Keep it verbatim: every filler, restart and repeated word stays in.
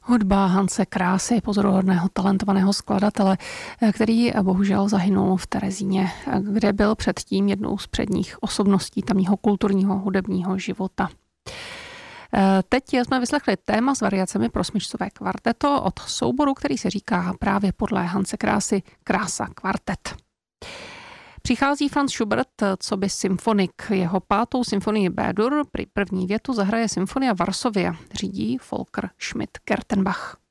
Hudba Hanse Krásy, pozoruhodného talentovaného skladatele, který bohužel zahynul v Terezíně, kde byl předtím jednou z předních osobností tamního kulturního hudebního života. Teď jsme vyslechli téma s variacemi pro smyčcové kvarteto od souboru, který se říká právě podle Hanse Krásy Krása kvartet. Přichází Franz Schubert coby symfonik. Jeho pátou symfonii B-dur, prý první větu, zahraje Symfonia Varsovia, řídí Volker Schmidt-Kertenbach.